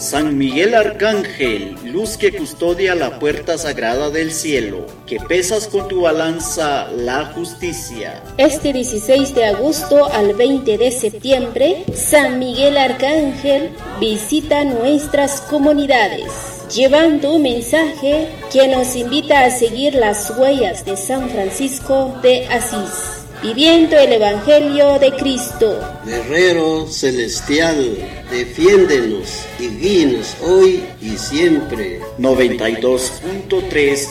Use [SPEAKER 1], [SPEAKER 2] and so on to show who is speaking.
[SPEAKER 1] San Miguel Arcángel, luz que custodia la puerta sagrada del cielo, que pesas con tu balanza la justicia.
[SPEAKER 2] Este 16 de agosto al 20 de septiembre, San Miguel Arcángel visita nuestras comunidades, llevando un mensaje que nos invita a seguir las huellas de San Francisco de Asís, viviendo el Evangelio de Cristo.
[SPEAKER 3] Guerrero celestial, defiéndenos y guíenos hoy y siempre.
[SPEAKER 1] 92.3